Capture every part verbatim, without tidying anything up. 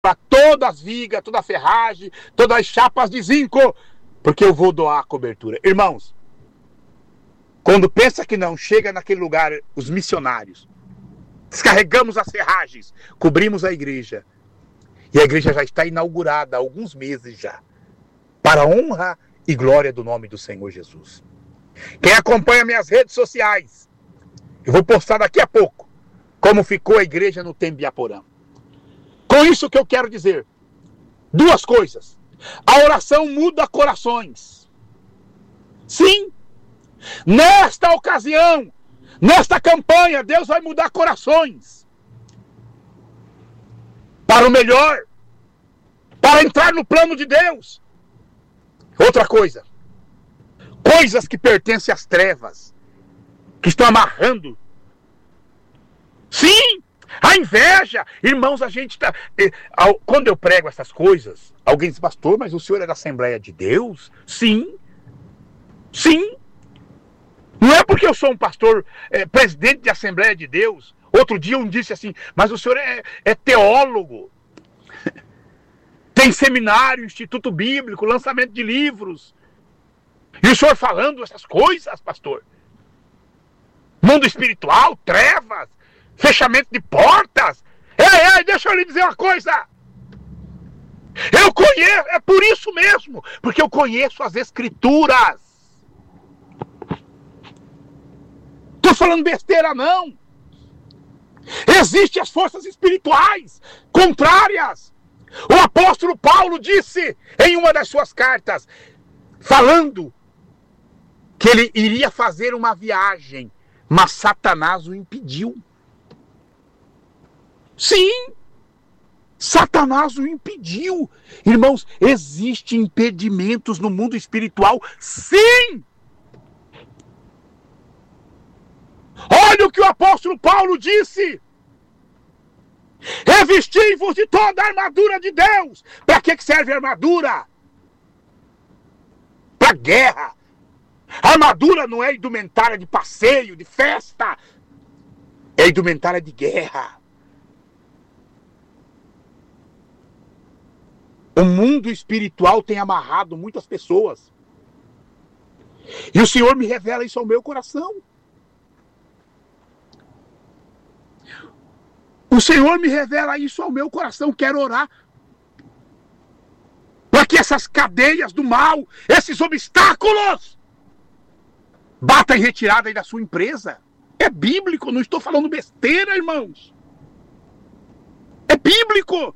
todas as vigas, toda a ferragem, todas as chapas de zinco, porque eu vou doar a cobertura. Irmãos, quando pensa que não, chega naquele lugar, os missionários, descarregamos as ferragens, cobrimos a igreja, e a igreja já está inaugurada há alguns meses já, para a honra e glória do nome do Senhor Jesus. Quem acompanha minhas redes sociais, eu vou postar daqui a pouco como ficou a igreja no Tembiaporã. Com isso que eu quero dizer, duas coisas. A oração muda corações. Sim, nesta ocasião, nesta campanha, Deus vai mudar corações. Para o melhor. Para entrar no plano de Deus. Outra coisa. Coisas que pertencem às trevas. Que estão amarrando. Sim, a inveja. Irmãos, a gente está... Quando eu prego essas coisas, alguém diz, pastor, mas o senhor é da Assembleia de Deus? Sim. Sim. Não é porque eu sou um pastor, é, presidente de Assembleia de Deus. Outro dia um disse assim, mas o senhor é, é teólogo. Tem seminário, instituto bíblico, lançamento de livros. E o senhor falando essas coisas, pastor? Mundo espiritual, trevas, fechamento de portas. Ei, ei, deixa eu lhe dizer uma coisa. Eu conheço, é por isso mesmo, porque eu conheço as escrituras. Estou falando besteira não. Existem as forças espirituais contrárias. O apóstolo Paulo disse em uma das suas cartas, falando que ele iria fazer uma viagem, mas Satanás o impediu. Sim, Satanás o impediu. Irmãos, existem impedimentos no mundo espiritual? Sim! Olha o que o apóstolo Paulo disse. Revesti-vos de toda a armadura de Deus. Para que serve a armadura? Para guerra. A armadura não é indumentária de passeio, de festa. É indumentária de guerra. O mundo espiritual tem amarrado muitas pessoas. E o Senhor me revela isso ao meu coração. O Senhor me revela isso ao meu coração. Quero orar para que essas cadeias do mal, esses obstáculos, batam em retirada aí da sua empresa. É bíblico, não estou falando besteira, irmãos. É bíblico.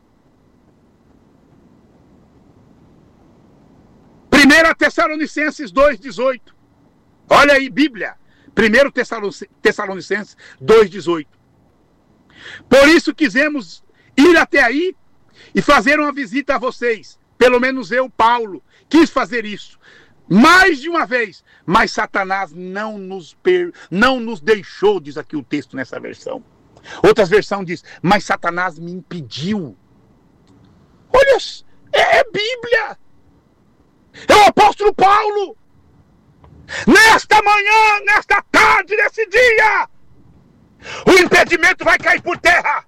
primeira Tessalonicenses dois, dezoito. Olha aí, Bíblia. primeira Tessalonicenses dois, dezoito. Por isso quisemos ir até aí e fazer uma visita a vocês. Pelo menos eu, Paulo, quis fazer isso. Mais de uma vez. Mas Satanás não nos, per... não nos deixou, diz aqui o texto nessa versão. Outras versões diz, mas Satanás me impediu. Olha, é, é Bíblia. É o apóstolo Paulo. Nesta manhã, nesta tarde, nesse dia, o impedimento vai cair por terra.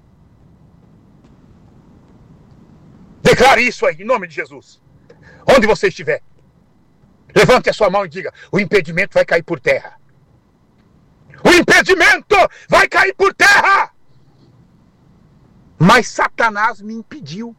Declare isso aí, em nome de Jesus. Onde você estiver, levante a sua mão e diga, o impedimento vai cair por terra. O impedimento vai cair por terra. Mas Satanás me impediu.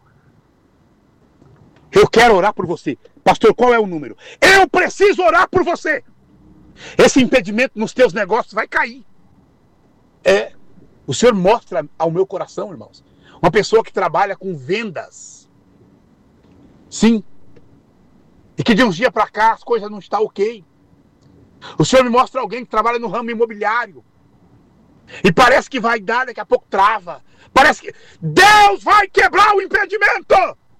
Eu quero orar por você. Pastor, qual é o número? Eu preciso orar por você. Esse impedimento nos teus negócios vai cair. É, o Senhor mostra ao meu coração, irmãos, uma pessoa que trabalha com vendas. Sim. E que de uns dias para cá as coisas não estão ok. O Senhor me mostra alguém que trabalha no ramo imobiliário. E parece que vai dar, daqui a pouco trava. Parece que Deus vai quebrar o impedimento.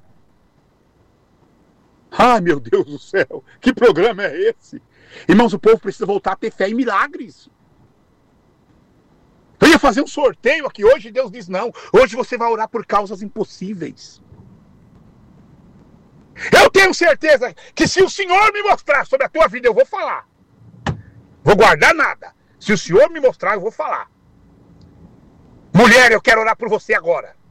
Ai, meu Deus do céu, que programa é esse? Irmãos, o povo precisa voltar a ter fé em milagres. Eu ia fazer um sorteio aqui hoje e Deus diz não. Hoje você vai orar por causas impossíveis. Eu tenho certeza que se o Senhor me mostrar sobre a tua vida, eu vou falar. Vou guardar nada. Se o Senhor me mostrar, eu vou falar. Mulher, eu quero orar por você agora.